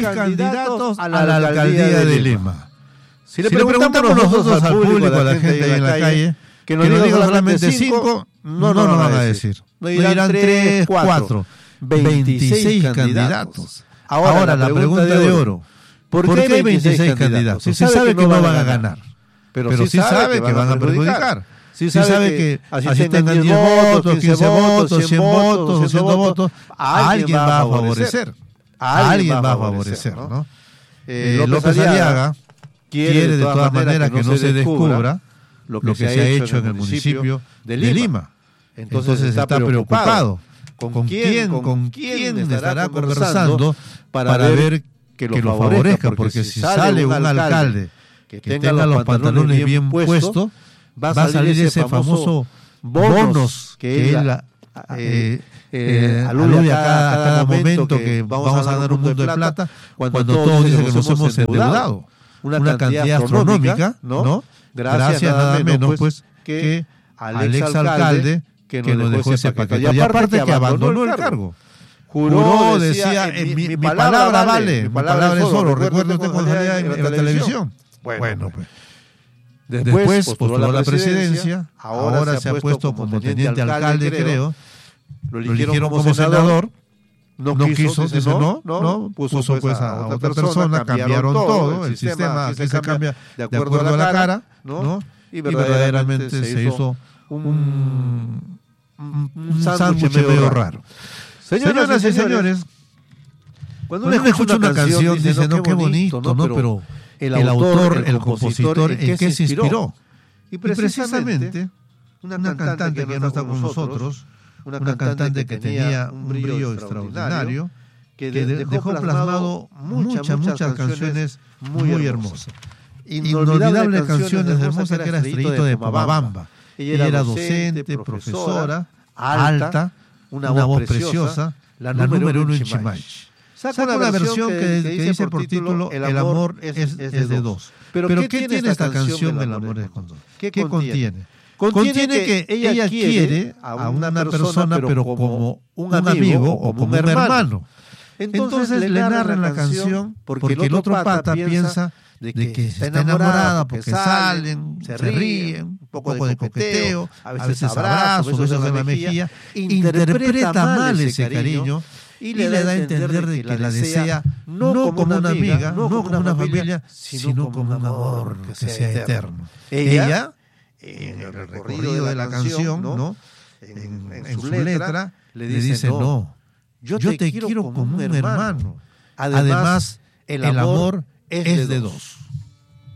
candidatos a la alcaldía de Lima. Si le preguntamos nosotros al público, a la gente ahí en la calle, que nos diga solamente 5, no nos van a decir. Nos dirán 3, 4, 26 candidatos. Ahora la pregunta de oro, ¿por qué hay 26 candidatos? Si se sabe que no van a ganar, pero sí sabe que van a perjudicar. Si sabe que así tengan 10 votos, 15 votos, 100 votos, 200 votos, a alguien va a favorecer. A alguien va a favorecer, ¿no? López Aliaga quiere de todas maneras que no se descubra lo que se ha hecho en el municipio de Lima. Entonces está preocupado. ¿Con quién estará conversando para ver que lo favorezca? Porque si sale un alcalde que tenga los pantalones bien puestos, va a salir ese famoso bonos que él alude a cada momento que vamos a dar un mundo de plata, cuando todos dicen que nos hemos endeudado. Una cantidad astronómica, ¿no? Gracias nada menos pues que al exalcalde que nos dejó ese paquete. Y aparte que abandonó el cargo. Juró, decía, mi palabra vale, mi palabra es oro. Recuerda usted cuando salía en la televisión. Bueno, pues. Después postuló a la presidencia, ahora se ha puesto como teniente alcalde, creo. Lo eligieron como senador. No quiso, dice no, puso pues a otra persona, cambiaron todo, el sistema aquí se cambia de acuerdo a la cara, ¿no? Y verdaderamente se hizo un sándwich medio raro. Señoras y señores, cuando uno escucha una canción dice, no, qué bonito, ¿no? Pero el autor, el compositor, ¿en qué se inspiró? Y precisamente una cantante que no está con nosotros, una cantante que tenía un brillo extraordinario, que dejó plasmado muchas canciones muy hermosas. Inolvidables canciones hermosas, que era Estrellito de Mabamba. Ella era docente, profesora, alta, una voz preciosa, la número 1 en Chimaich. Saca una versión que dice por título El amor es de dos. Pero ¿qué tiene esta canción El amor es con dos? ¿Qué contiene? Contiene que ella quiere a una persona, pero como un amigo o como un hermano. Entonces le narran la canción porque el otro pata piensa de que está enamorada, porque salen, se ríen, un poco de coqueteo, a veces abrazos, besos en la mejilla, interpreta mal ese cariño y le da a entender de que la desea no como una amiga, no como una familia, sino como un amor que sea eterno. Ella, en el recorrido de la canción, ¿no? en su letra, le dice, no, yo te quiero como un hermano. Además, el amor es de dos.